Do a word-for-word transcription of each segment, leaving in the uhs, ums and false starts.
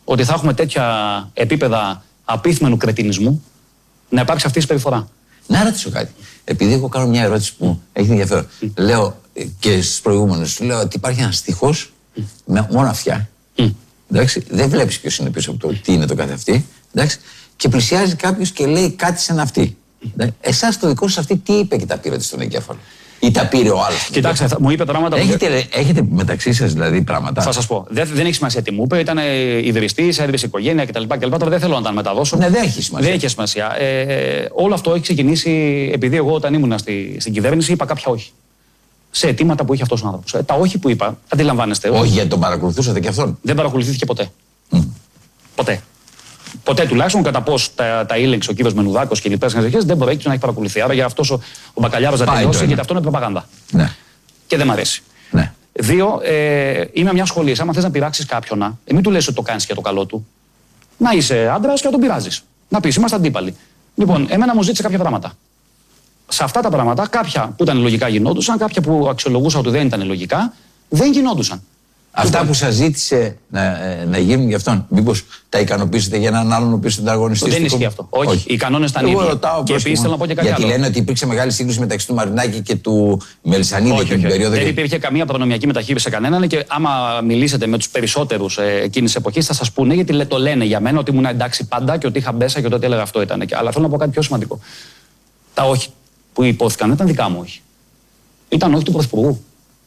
ότι θα έχουμε τέτοια επίπεδα απίθμενου κρετινισμού να υπάρξει αυτή η συμπεριφορά. Να ρωτήσω κάτι. Επειδή εγώ κάνω μια ερώτηση που mm. έχει ενδιαφέρον. Mm. Λέω και στους προηγούμενους, λέω ότι υπάρχει ένας στιχός mm. με μόνο αυτιά. Mm. Εντάξει, δεν βλέπεις ποιος είναι πίσω από το τι είναι το κάθε αυτή. Εντάξει, και πλησιάζει κάποιος και λέει κάτι σαν αυτή. Mm. Εσάς το δικό σας αυτή τι είπε και τα πήρατε στον εγκέφαλο? Ή τα πήρε ο άλλος? Κοιτάξτε, θα, μου είπε πράγματα που. Έχετε, έχετε μεταξύ σας δηλαδή πράγματα? Θα σας πω. Δεν, δεν έχει σημασία τι μου είπε. Ήταν ιδρυστής, έδρυσε οικογένεια κτλ. Τώρα δεν θέλω να τα μεταδώσω. Ναι, δεν έχει σημασία. Δεν έχει σημασία. Ε, όλο αυτό έχει ξεκινήσει επειδή εγώ όταν ήμουν στη, στην κυβέρνηση είπα κάποια όχι. Σε αιτήματα που είχε αυτός ο άνθρωπος. Ε, τα όχι που είπα, αντιλαμβάνεστε. Όχι, γιατί τον παρακολουθούσατε και αυτόν? Δεν παρακολουθήθηκε ποτέ. Mm. Ποτέ. Ποτέ τουλάχιστον κατά πώς τα, τα ήλεγξε ο κύριος Μενουδάκος και οι λοιπές αρχές δεν μπορεί να έχει παρακολουθεί. Άρα για αυτός ο, ο Μπακαλιάρος να τελειώσει, γιατί αυτό είναι προπαγάνδα. Ναι. Και δεν μ' αρέσει. Ναι. Δύο, ε, είμαι μια σχολή. Άμα θες να πειράξεις κάποιον, ε, μην του λες ότι το κάνεις για το καλό του. Να είσαι άντρας και να τον πειράζεις. Να πεις, είμαστε αντίπαλοι. Λοιπόν, εμένα μου ζήτησε κάποια πράγματα. Σε αυτά τα πράγματα, κάποια που ήταν λογικά γινόντουσαν, κάποια που αξιολογούσα ότι δεν ήταν λογικά, δεν γινόντουσαν. Αυτά λοιπόν, που σας ζήτησε να, να γίνουν για αυτόν, μήπως τα ικανοποιήσετε για έναν άλλον ο οποίος ήταν ανταγωνιστής? Δεν ισχύει αυτό. Όχι. Όχι. Οι κανόνες ήταν ίδιοι. Και επίσης θέλω να πω και κάτι γιατί άλλο. λένε ότι υπήρξε μεγάλη σύγκρουση μεταξύ του Μαρινάκη και του Μελισσανίδη όχι, και την όχι, περίοδο. Δεν υπήρχε καμία προνομιακή μεταχείριση σε κανέναν και άμα μιλήσετε με τους περισσότερους ε, εκείνης εποχής θα σας πούνε, γιατί το λένε για μένα ότι ήμουν εντάξει πάντα και ότι είχα μπέσα και ότι έλεγα αυτό ήταν. Αλλά θέλω να πω κάτι πιο σημαντικό. Τα όχι που υπόθηκαν ήταν δικά μου όχι. Ήταν όχι του Πρωθυπουργού.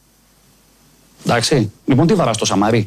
Εντάξει. Λοιπόν, τι βαράς το Σαμαρί?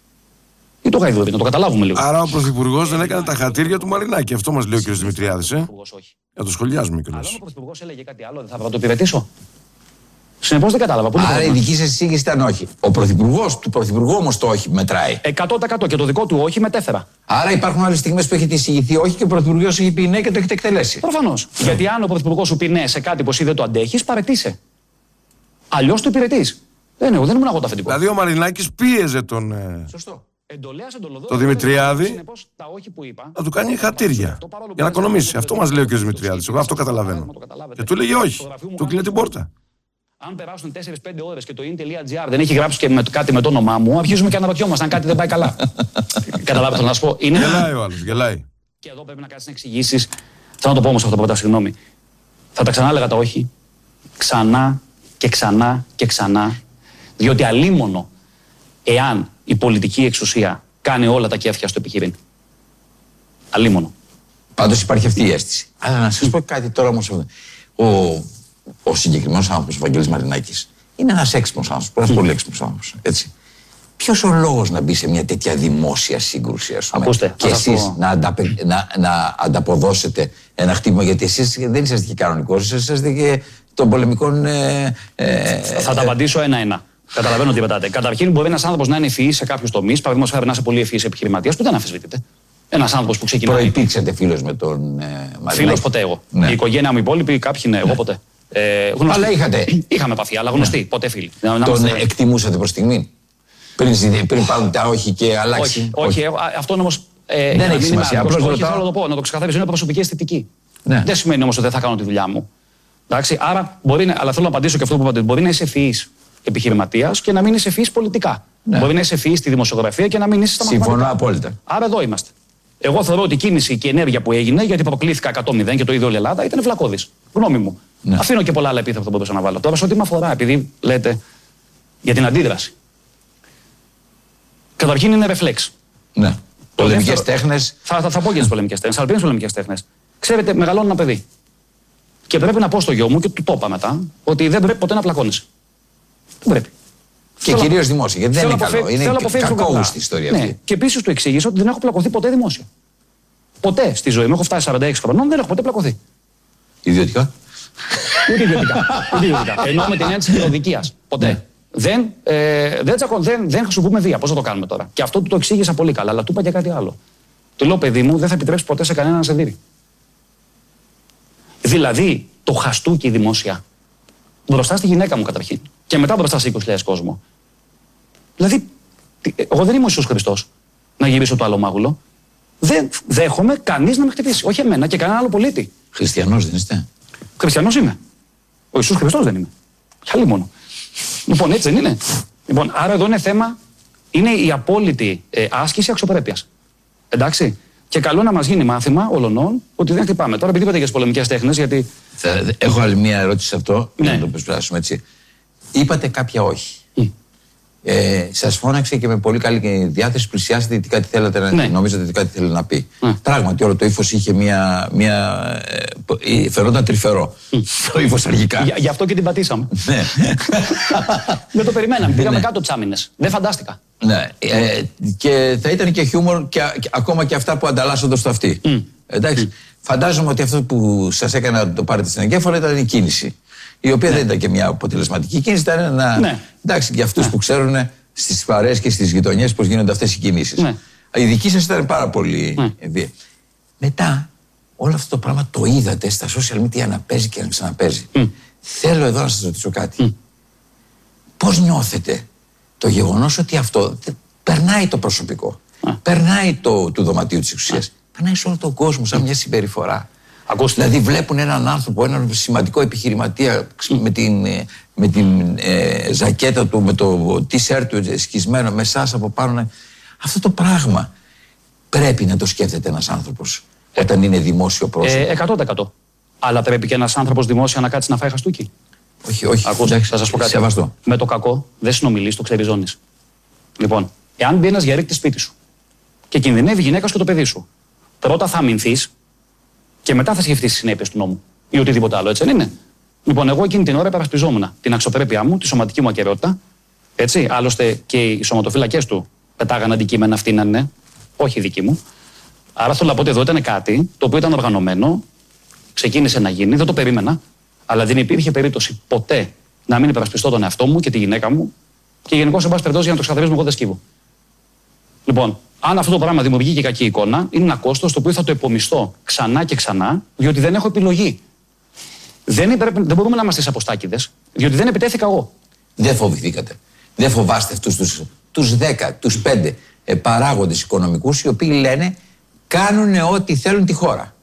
Ή το Γαϊδούρι, να το καταλάβουμε λίγο. Άρα ο Πρωθυπουργός δεν έκανε τα χατήρια του Μαρινάκη. Αυτό μας λέει ο κ. Δημητριάδης. Ε? Να το σχολιάζουμε κιόλας. Αλλά αν ο Πρωθυπουργός έλεγε κάτι άλλο, δεν θα, θα το υπηρετήσω. Συνεπώς δεν κατάλαβα. Πού Άρα η δική σας εισήγηση ήταν όχι. Ο Πρωθυπουργός του Πρωθυπουργού όμως το όχι μετράει. εκατό τοις εκατό και το δικό του όχι μετέφερα. Άρα υπάρχουν άλλες στιγμές που έχετε εισηγηθεί όχι και ο Πρωθυπουργός έχει πει ναι και το έχετε εκτελέσει. Προφανώς. Yeah. Γιατί αν ο Πρωθυπουργός σου πει ναι σε κάτι που εσύ δεν το αντέχεις, παρετήσαι. Αλλιώς το υπηρετείς. Δεν, εγώ δεν ήμουν εγώ το αφεντικό. Δηλαδή ο Μαρινάκης πίεζε τον. Ε... Σωστό. Εντολέας, το Δημητριάδη να του κάνει χατήρια για να οικονομήσει. Αυτό μας λέει ο κ. Δημητριάδης. Εγώ αυτό καταλαβαίνω. Και του έλεγε όχι. Του κλείνει την πόρτα. Αν περάσουν τέσσερις πέντε ώρες και το in.gr δεν έχει γράψει και με, κάτι με το όνομά μου, αρχίζουμε και αναρωτιόμαστε αν κάτι δεν πάει καλά. Καταλάβετε να σου πω. Είναι... Γελάει ο άλλος, γελάει. Και εδώ πρέπει να κάνεις εξηγήσεις. Θέλω να το πω όμως αυτό πρώτα, συγγνώμη. Θα τα ξανά έλεγα τα όχι. Ξανά και ξανά και ξανά. Διότι αλίμονο εάν η πολιτική εξουσία κάνει όλα τα κέφια στο επιχειρήν. Αλίμονο. Πάντως υπάρχει αυτή η αίσθηση. Αλλά να σας πω κάτι τώρα όμως. Ο, ο συγκεκριμένος άνθρωπος, ο Βαγγέλης Μαρινάκης, είναι ένας έξυπνος άνθρωπος, ένας mm. πολύ έξυπνος άνθρωπος. Έτσι. Ποιος ο λόγος να μπει σε μια τέτοια δημόσια σύγκρουση, ας πούμε, Ακούστε, και εσείς να, ανταπε, να, να ανταποδώσετε ένα χτύπημα, γιατί εσείς δεν είσαστε και κανονικός, είσαστε και των πολεμικών. Ε, ε, θα ε, τα απαντήσω ένα-ένα. Καταλαβαίνω τι πετάτε. Καταρχήν, μπορεί ένας άνθρωπος να είναι ευφυής σε κάποιους τομείς, παραδείγματος χάρη να είσαι πολύ ευφυής επιχειρηματίας, που δεν αμφισβητείται. Ένας άνθρωπος που ξεκινάει. Προϋπήρξατε φίλος με τον ε, Μαρινάκη? Φίλος ποτέ εγώ. Ναι. Η οικογένεια μου υπόλοιποι, κάποιοι ναι, εγώ ποτέ. Ε, γνωστή. Αλλά είχατε. Είχαμε επαφή, αλλά γνωστοί, ναι. Ποτέ φίλοι. Τον είμαστε... εκτιμούσατε προς στιγμή? Πριν, πριν πάρουν τα όχι και αλλάξει? Όχι, όχι, όχι. Αυτό όμως. Ε, δεν έχει σημασία. Απλώς όχι, θέλω να το πω, να το ξεκαθαρίσω. Είναι προσωπική αισθητική. Ναι. Δεν σημαίνει όμως ότι δεν θα κάνω τη δουλειά μου. Εντάξει, άρα μπορεί να, αλλά θέλω να απαντήσω και αυτό που είπατε. Μπορεί να είσαι ευφυής επιχειρηματίας και να μην είσαι ευφυής πολιτικά. Ναι. Μπορεί να είσαι ευφυής στη δημοσιογραφία και να μην είσαι στα μαθηματικά. Συμφωνώ απόλυτα. Άρα εδώ είμαστε. Εγώ θεωρώ ότι η κίνηση και η ενέργεια που έγινε, γιατί προκλήθηκα εκατό μηδέν και το ίδιο όλη η Ελλάδα, ήταν βλακώδης. Γνώμη μου. Ναι. Αφήνω και πολλά άλλα επίθετα που μπορούσα να βάλω. Τώρα σε ό,τι με αφορά, επειδή λέτε για την αντίδραση. Καταρχήν είναι ρεφλέξ. Ναι. Πολεμικές τέχνες. Θα, θα, θα πω για τις πολεμικές τέχνες, αλλά πριν τις πολεμικές τέχνες. Ξέρετε, μεγαλώνει ένα παιδί. Και πρέπει να πω στο γιο μου, και του το είπα μετά, ότι δεν πρέπει ποτέ να πλακώνεσαι. Δεν πρέπει. Και κυρίως δημόσια, γιατί δεν είναι καλό. Είναι κακό στη ιστορία αυτή. Ναι. Και επίσης του εξήγησα ότι δεν έχω πλακωθεί ποτέ δημόσια. Ποτέ στη ζωή μου. Έχω φτάσει σαράντα έξι χρονών, δεν έχω ποτέ πλακωθεί. Ιδιωτικά. Ούτε ιδιωτικά. Ούτε ιδιωτικά. Εννοώ με την έννοια της χειροδικίας. Ποτέ. Ναι. Δεν, ε, δεν, δεν, δεν χρησιμοποιούμε βία. Πώς θα το κάνουμε τώρα? Και αυτό του το εξήγησα πολύ καλά, αλλά του είπα και κάτι άλλο. Του λέω, παιδί μου, δεν θα επιτρέψει ποτέ σε κανένα να σε δει. Δηλαδή, το χαστούκι δημόσια. Μπροστά στη γυναίκα μου καταρχήν. Και μετά μπροστά σε είκοσι χιλιάδες κόσμο. Δηλαδή, εγώ δεν είμαι ο Ιησούς Χριστός να γυρίσω το άλλο μάγουλο. Δεν δέχομαι κανείς να με χτυπήσει. Όχι εμένα και κανένα άλλο πολίτη. Χριστιανός δεν είστε? Χριστιανός είμαι. Ο Ιησούς Χριστός δεν είμαι. Χαλή μόνο. Λοιπόν, έτσι δεν είναι? Λοιπόν, άρα εδώ είναι θέμα, είναι η απόλυτη ε, άσκηση αξιοπρέπειας. Εντάξει. Και καλό να μας γίνει μάθημα όλων ότι δεν χτυπάμε. Τώρα, επειδή είπατε για τις πολεμικές τέχνες, γιατί. Θα, έχω άλλη μία ερώτηση σε αυτό, ναι. να το περάσουμε έτσι. Είπατε κάποια όχι. Mm. Ε, σας φώναξε και με πολύ καλή διάθεση πλησιάσετε τι κάτι θέλατε να ναι. νομίζετε τι κάτι θέλετε να πει. Mm. Πράγματι, όλο το ύφος είχε μία. μία ε, φερόταν τρυφερό. Mm. Το ύφος αρχικά. Για, γι' αυτό και την πατήσαμε. Ναι. Δεν το περιμέναμε. Πήγαμε ναι. κάτω τσάμινες. Δεν φαντάστηκα. Ναι. Ε, και θα ήταν και χιούμορ και, και ακόμα και αυτά που ανταλλάσσονται στο αυτή. Mm. Εντάξει. Mm. Φαντάζομαι ότι αυτό που σας έκανε να το πάρετε στην εγκέφαλο ήταν η κίνηση. Η οποία ναι. δεν ήταν και μια αποτελεσματική κίνηση, ήταν ένα. Ναι. Εντάξει, για αυτούς ναι. που ξέρουν στις παρέες και στις γειτονιές πώς γίνονται αυτές οι κινήσεις. Ναι. Η δική σας ήταν πάρα πολύ ναι. βία. Μετά, όλο αυτό το πράγμα το είδατε στα social media να παίζει και να ξαναπέζει. Mm. Θέλω εδώ να σας ρωτήσω κάτι. Mm. Πώς νιώθετε το γεγονός ότι αυτό περνάει το προσωπικό, mm. περνάει το του δωματίου της εξουσίας, mm. περνάει σε όλο τον κόσμο σαν mm. μια συμπεριφορά. Ακούστε. Δηλαδή βλέπουν έναν άνθρωπο, έναν σημαντικό επιχειρηματία mm. με την, με την ε, ζακέτα του, με το t-shirt του σκισμένο με εσάς από πάνω. Αυτό το πράγμα πρέπει να το σκέφτεται ένας άνθρωπος ε, όταν είναι δημόσιο πρόσωπο. Ε, εκατό τοις εκατό. Αλλά πρέπει και ένας άνθρωπος δημόσια να κάτσει να φάει χαστούκι. Όχι, όχι. Ακούστε, θα σας πω κάτι. Σεβαστό. Με το κακό δεν συνομιλείς, το ξεριζώνεις. Λοιπόν, εάν μπει ένας γερίκτης σπίτι σου και κινδυνεύει η γυναίκα σου και το παιδί σου, πρώτα θα αμυνθείς. Και μετά θα σκεφτείς τις συνέπειες του νόμου ή οτιδήποτε άλλο, έτσι δεν είναι. Λοιπόν, εγώ εκείνη την ώρα υπερασπιζόμουν την αξιοπρέπειά μου, τη σωματική μου ακεραιότητα. Έτσι. Άλλωστε και οι σωματοφύλακές του πετάγανε αντικείμενα αυτή να είναι, όχι δική μου. Άρα θέλω να πω ότι εδώ ήταν κάτι το οποίο ήταν οργανωμένο, ξεκίνησε να γίνει, δεν το περίμενα, αλλά δεν υπήρχε περίπτωση ποτέ να μην υπερασπιστώ τον εαυτό μου και τη γυναίκα μου και γενικώς, εν πάση περιπτώσει, για να το ξαδερίσουμε, εγώ δεν σκύβω. Λοιπόν, αν αυτό το πράγμα δημιουργεί και κακή εικόνα, είναι ένα κόστος το οποίο θα το επομισθώ ξανά και ξανά, διότι δεν έχω επιλογή. Δεν, υπερ... δεν μπορούμε να είμαστε σαποστάκηδες, διότι δεν επιτέθηκα εγώ. Δεν φοβηθήκατε. Δεν φοβάστε αυτούς τους, τους δέκα, τους πέντε ε, παράγοντες οικονομικούς οι οποίοι λένε κάνουν ό,τι θέλουν τη χώρα.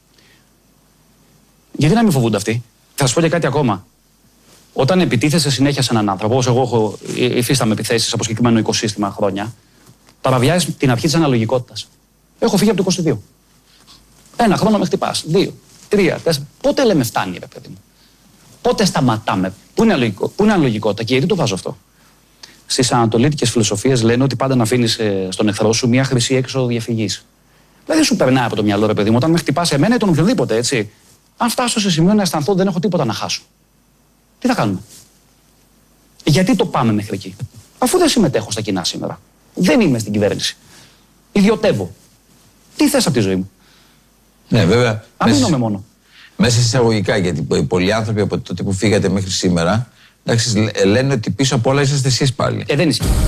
Γιατί να μην φοβούνται αυτοί. Θα σας πω και κάτι ακόμα. Όταν επιτίθεσαι συνέχεια σε έναν άνθρωπο, όπως εγώ έχω υφίσταμαι επιθέσεις από συγκεκριμένο οικοσύστημα χρόνια, παραβιάζεις την αρχή της αναλογικότητας. Έχω φύγει από το είκοσι δύο. Ένα χρόνο με χτυπάς. Δύο, τρία, τέσσερα. Πότε λέμε φτάνει, ρε παιδί μου. Πότε σταματάμε. Πού είναι, αλογικό, πού είναι αναλογικότητα και γιατί το βάζω αυτό. Στις ανατολίτικες φιλοσοφίες λένε ότι πάντα να αφήνεις ε, στον εχθρό σου μια χρυσή έξοδο διαφυγής. Δηλαδή σου περνάει από το μυαλό, ρε παιδί μου, όταν με χτυπάς εμένα ή τον οποιοδήποτε, έτσι. Αν φτάσω σε σημείο να αισθανθώ ότι δεν έχω τίποτα να χάσω. Τι θα κάνουμε. Γιατί το πάμε μέχρι εκεί. Αφού δεν συμμετέχω στα κοινά σήμερα. Δεν είμαι στην κυβέρνηση. Ιδιωτεύω. Τι θες από τη ζωή μου. Ναι, βέβαια. Αμήνομαι μόνο. Μέσα εισαγωγικά, γιατί πολλοί άνθρωποι από τότε που φύγατε μέχρι σήμερα, εντάξει, λένε ότι πίσω απ' όλα είσαστε εσείς πάλι. Ε, δεν ισχύει.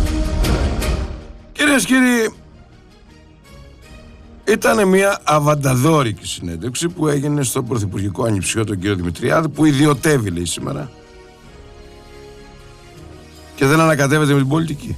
Κυρίες και κύριοι, ήταν μια αβανταδόρικη συνέντευξη που έγινε στο Πρωθυπουργικό Ανιψιό τον κύριο Δημητριάδη, που ιδιωτεύει, λέει, σήμερα. Και δεν ανακατεύεται με την πολιτική.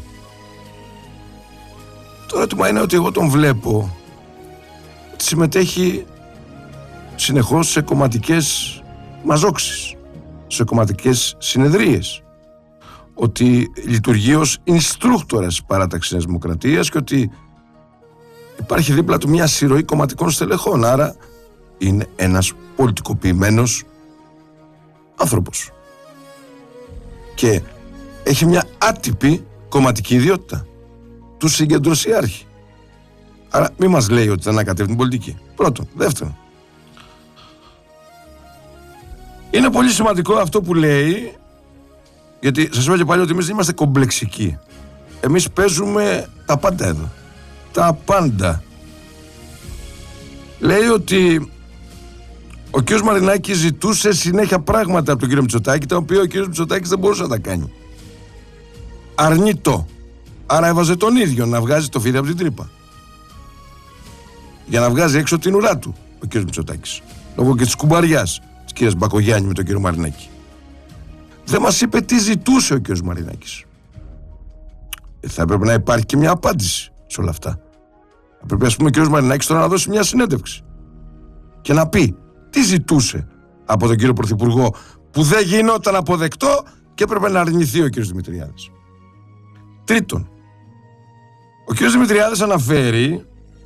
Το ερώτημα είναι ότι εγώ τον βλέπω ότι συμμετέχει συνεχώς σε κομματικές μαζόξεις, σε κομματικές συνεδρίες, ότι λειτουργεί ως ινστρούκτορας παράταξης Νέας Δημοκρατίας και ότι υπάρχει δίπλα του μια συρροή κομματικών στελεχών, άρα είναι ένας πολιτικοποιημένος άνθρωπος και έχει μια άτυπη κομματική ιδιότητα του συγκεντρωσιάρχη. Άρα μη μας λέει ότι δεν ανακατεύει την πολιτική. Πρώτον. Δεύτερον, είναι πολύ σημαντικό αυτό που λέει, γιατί σας είπα και πάλι ότι εμείς δεν είμαστε κομπλεξικοί. Εμείς παίζουμε τα πάντα εδώ. Τα πάντα. Λέει ότι ο κ. Μαρινάκης ζητούσε συνέχεια πράγματα από τον κ. Μητσοτάκη, τα οποία ο κ. Μητσοτάκης δεν μπορούσε να τα κάνει. Αρνητό. Άρα έβαζε τον ίδιο να βγάζει το φίδι από την τρύπα. Για να βγάζει έξω την ουρά του ο κ. Μητσοτάκης. Λόγω και της κουμπαριάς της κ. Μπακογιάννη με τον κ. Μαρινάκη. Δεν μας είπε τι ζητούσε ο κ. Μαρινάκης. Θα έπρεπε να υπάρχει και μια απάντηση σε όλα αυτά. Θα πρέπει, ας πούμε, ο κ. Μαρινάκης τώρα να δώσει μια συνέντευξη και να πει τι ζητούσε από τον κύριο Πρωθυπουργό που δεν γινόταν αποδεκτό και έπρεπε να αρνηθεί ο κ. Δημητριάδης. Τρίτον, ο κ. Δημητριάδης αναφέρει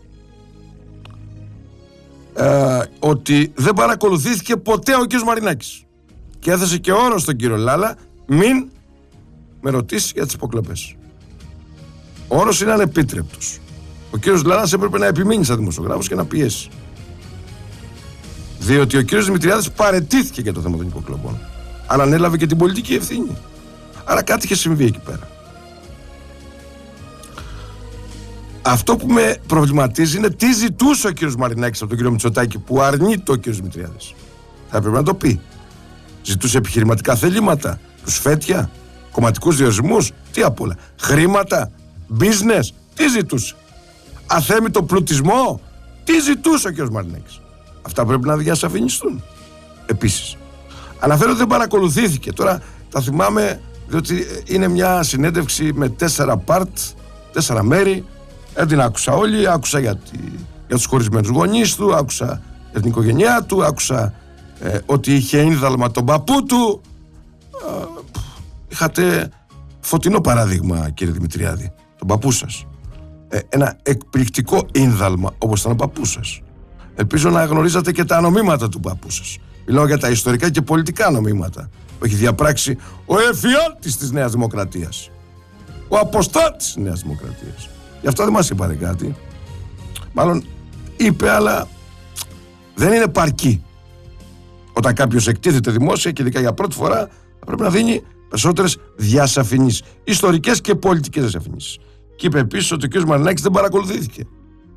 ε, ότι δεν παρακολουθήθηκε ποτέ ο κ. Μαρινάκης. Και έθεσε και όρο στον κύριο Λάλα, μην με ρωτήσει για τις υποκλοπές. Ο όρος είναι ανεπίτρεπτος. Ο κύριος Λάλας έπρεπε να επιμείνει σαν δημοσιογράφος και να πιέσει. Διότι ο κύριος Δημητριάδης παραιτήθηκε για το θέμα των υποκλοπών. Αλλά ανέλαβε και την πολιτική ευθύνη. Άρα κάτι είχε συμβεί εκεί πέρα. Αυτό που με προβληματίζει είναι τι ζητούσε ο κύριος Μαρινάκης από τον κύριο Μητσοτάκη που αρνείται ο κύριος Δημητριάδης. Θα έπρεπε να το πει. Ζητούσε επιχειρηματικά θελήματα, ρουσφέτια, κομματικούς διορισμούς, τι απ' όλα. Χρήματα, business, τι ζητούσε. Αθέμητο πλουτισμό, τι ζητούσε ο κύριος Μαρινάκης. Αυτά πρέπει να διασαφινιστούν. Επίσης, αναφέρω ότι δεν παρακολουθήθηκε. Τώρα τα θυμάμαι διότι είναι μια συνέντευξη με τέσσερα part, τέσσερα μέρη. Δεν την άκουσα όλη, άκουσα για, τη, για τους χωρισμένους γονείς του, άκουσα για την οικογένειά του, άκουσα ε, ότι είχε ίνδαλμα τον παππού του. Ε, είχατε φωτεινό παράδειγμα, κύριε Δημητριάδη, τον παππού σας. Ε, ένα εκπληκτικό ίνδαλμα όπως ήταν ο παππούς σας. Ελπίζω να γνωρίζατε και τα νομίματα του παππού σας. Μιλάω για τα ιστορικά και πολιτικά νομίματα που έχει διαπράξει ο εφιάλτης της Νέας Δημοκρατίας, ο αποστάτης της Νέας Δημοκρατίας. Γι' αυτό δεν μας είπατε κάτι. Μάλλον είπε, αλλά δεν είναι παρκή. Όταν κάποιος εκτίθεται δημόσια και ειδικά για πρώτη φορά, θα πρέπει να δίνει περισσότερες διασαφηνίσεις, ιστορικές και πολιτικές διασαφηνίσεις. Και είπε επίσης ότι ο κ. Μαρινάκης δεν παρακολουθήθηκε.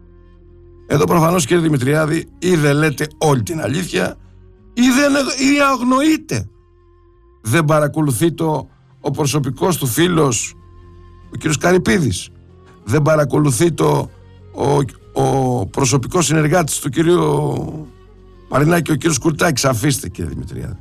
Εδώ προφανώς, κύριε Δημητριάδη, ή δεν λέτε όλη την αλήθεια, ή, δεν, ή αγνοείτε. Δεν παρακολουθεί το ο προσωπικός του φίλος, ο κ. Καρυπίδης. Δεν παρακολουθεί το ο, ο προσωπικός συνεργάτης του κ. Μαρινάκη, ο κ. Κουρτάκης. Αφήστε, κύριε Δημητριάδη.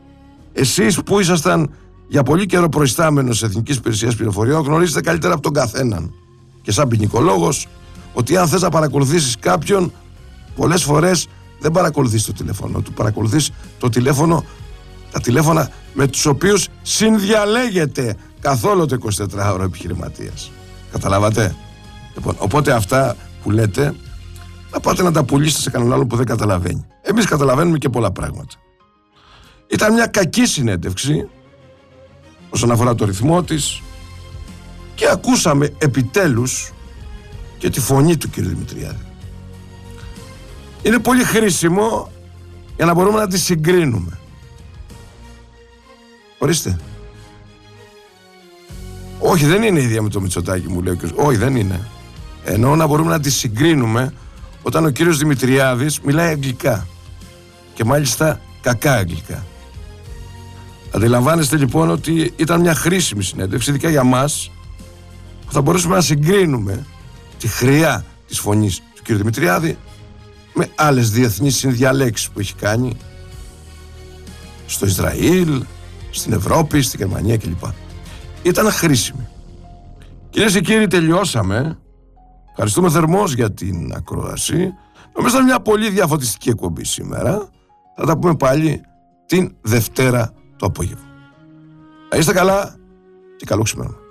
Εσείς που ήσασταν για πολύ καιρό προϊστάμενος Εθνικής Υπηρεσίας Πληροφοριών, γνωρίζετε καλύτερα από τον καθέναν και σαν ποινικολόγος ότι αν θες να παρακολουθήσεις κάποιον, πολλές φορές δεν παρακολουθείς το τηλέφωνο του, παρακολουθείς το τηλέφωνο, τα τηλέφωνα με τους οποίους συνδιαλέγεται καθόλου το εικοσιτετράωρο επιχειρηματίας. Καταλάβατε? Λοιπόν, οπότε αυτά που λέτε να πάτε να τα πουλήσετε σε κανέναν άλλο που δεν καταλαβαίνει. Εμείς καταλαβαίνουμε και πολλά πράγματα. Ήταν μια κακή συνέντευξη όσον αφορά το ρυθμό της και ακούσαμε επιτέλους και τη φωνή του κ. Δημητριάδη. Είναι πολύ χρήσιμο για να μπορούμε να τη συγκρίνουμε. Ορίστε. Όχι, δεν είναι ίδια με το Μητσοτάκη, μου λέει ο κ. Όχι, δεν είναι. Εννοώ να μπορούμε να τη συγκρίνουμε όταν ο κύριος Δημητριάδης μιλάει αγγλικά. Και μάλιστα κακά αγγλικά. Αντιλαμβάνεστε λοιπόν ότι ήταν μια χρήσιμη συνέντευξη, ειδικά για μας, που θα μπορέσουμε να συγκρίνουμε τη χρειά της φωνής του κ. Δημητριάδη με άλλες διεθνείς συνδιαλέξεις που έχει κάνει στο Ισραήλ, στην Ευρώπη, στην Γερμανία κλπ. Ήταν χρήσιμη. Κυρίες και κύριοι, τελειώσαμε. Ευχαριστούμε θερμώς για την ακρόαση. Νομίζω ήταν μια πολύ διαφωτιστική εκπομπή σήμερα. Θα τα πούμε πάλι την Δευτέρα το απόγευμα. Να είστε καλά και καλό ξημέρωμα.